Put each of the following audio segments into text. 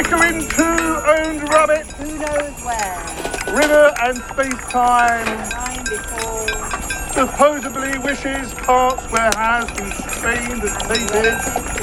Bickering two owned rabbit. Who knows where? River and space-time. Time before. Supposedly wishes parts where has been strained and tainted.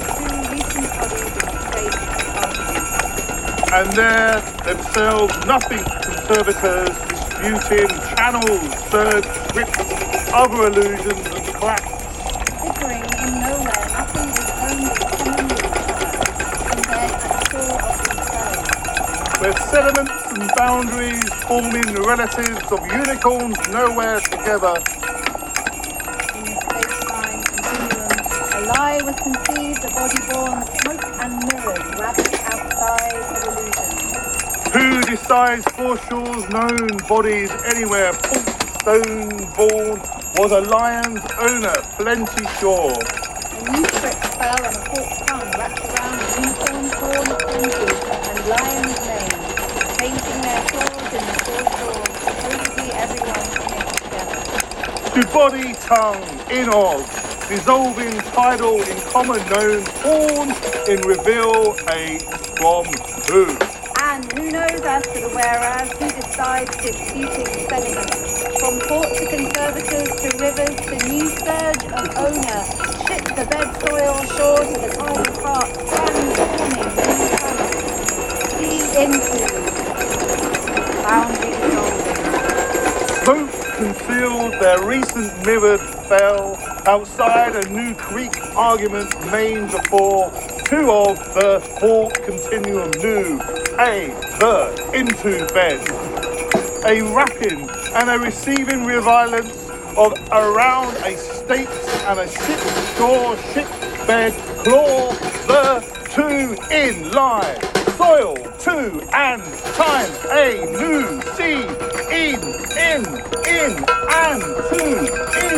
And there themselves nothing conservators disputing channels, surge, scripts, other illusions and claps. Bickering in nowhere, nothing is owned in common with each other, and they're sure of themselves. Where sediments and boundaries forming relatives of unicorns nowhere together. In the space-time continuum, a lie was conceived, a body born, smoke and mirrors, rabbit outside of illusion. Who decides foreshores known bodies anywhere? Port stone born was a lion's owner, plenty sure. A new trick fell on a forked tongue wrapped around a unicorn's horn of plenty and lion's mane, painting their claws in the foreshore, supposedly everyone in it together. To body, tongue, in of, dissolving tidal in common known, horn in reveal a from who. And who knows as to the whereas, who decides disputing sediments? From port to conservators to rivers to new surge of owner, ship the bed soil shore to the tidal park, transforming new color. See into boundary dissolving. Smoke concealed their recent mirrored fell outside a new creek argument main before two of the fork continuum new the into bed, a rapping and a receiving revilence of around a stakes and a ship shore ship bed claw the two in line soil two and time a new sea in and two in